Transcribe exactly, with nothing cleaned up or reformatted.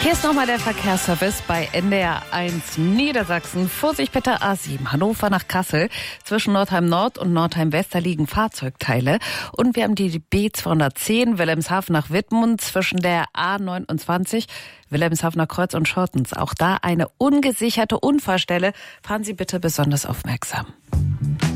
Hier ist nochmal der Verkehrsservice bei N D R eins Niedersachsen. Vorsicht bitte A sieben, Hannover nach Kassel. Zwischen Nordheim Nord und Nordheim West, da liegen Fahrzeugteile. Und wir haben die B zweihundertzehn, Wilhelmshaven nach Wittmund, zwischen der A neunundzwanzig, Wilhelmshaven nach Kreuz und Schortens. Auch da eine ungesicherte Unfallstelle. Fahren Sie bitte besonders aufmerksam.